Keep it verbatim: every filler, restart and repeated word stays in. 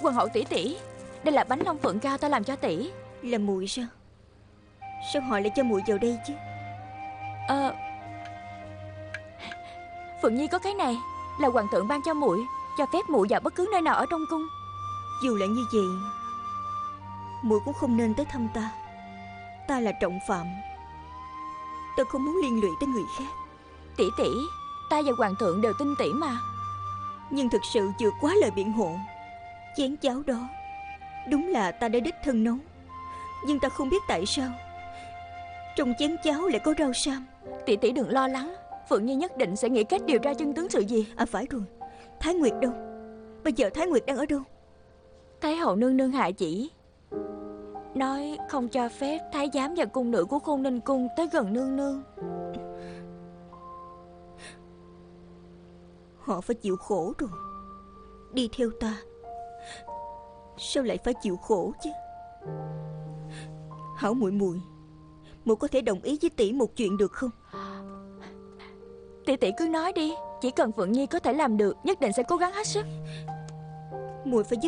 Hoàng hậu tỷ tỷ, đây là bánh long phượng cao ta làm cho tỷ. Là muội sao? Sao họ lại cho muội vào đây chứ? Ờ Phượng Nhi có cái này, là hoàng thượng ban cho muội, cho phép muội vào bất cứ nơi nào ở trong cung. Dù là như vậy, muội cũng không nên tới thăm ta. Ta là trọng phạm, ta không muốn liên lụy tới người khác. Tỷ tỷ, ta và hoàng thượng đều tin tỷ mà. Nhưng thực sự vượt quá lời biện hộ. Chén cháo đó đúng là ta đã đích thân nấu, nhưng ta không biết tại sao trong chén cháo lại có rau sam. Tỷ tỷ đừng lo lắng, Phượng Nhi nhất định sẽ nghĩ cách điều tra chân tướng sự gì. À phải rồi, Thái Nguyệt đâu? Bây giờ Thái Nguyệt đang ở đâu? Thái hậu nương nương hạ chỉ, nói không cho phép thái giám và cung nữ của Khôn Ninh cung tới gần nương nương. Họ phải chịu khổ rồi. Đi theo ta sao lại phải chịu khổ chứ? Hảo muội muội, muội có thể đồng ý với tỷ một chuyện được không? Tỷ tỷ cứ nói đi, chỉ cần Phượng Nhi có thể làm được, nhất định sẽ cố gắng hết sức. Muội phải giúp